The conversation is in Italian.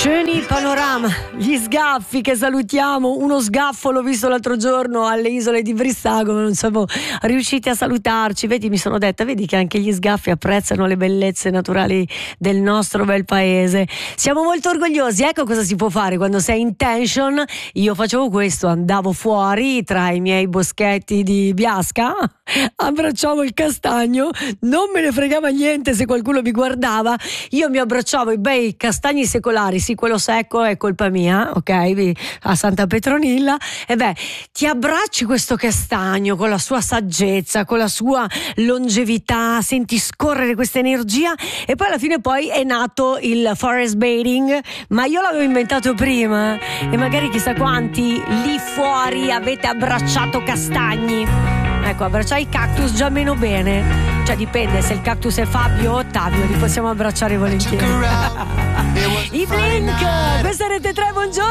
Schöni Panorama, gli sgaffi che salutiamo. Uno sgaffo l'ho visto l'altro giorno alle isole di Brissago, ma non siamo riusciti a salutarci. Vedi, mi sono detta, vedi che anche gli sgaffi apprezzano le bellezze naturali del nostro bel paese. Siamo molto orgogliosi. Ecco cosa si può fare quando sei in tension. Io facevo questo, andavo fuori tra i miei boschetti di Biasca, abbracciavo il castagno, non me ne fregava niente se qualcuno mi guardava, io mi abbracciavo i bei castagni secolari. Sì, quello secco è colpa mia, ok, a Santa Petronilla. E beh, ti abbracci questo castagno con la sua saggezza, con la sua longevità, senti scorrere questa energia, e poi alla fine poi è nato il forest bathing, ma io l'avevo inventato prima, e magari chissà quanti lì fuori avete abbracciato castagni. Ecco, abbracciare i cactus già meno bene, cioè dipende, se il cactus è Fabio o Ottavio li possiamo abbracciare volentieri. I Blink, questa è Rete 3, buongiorno.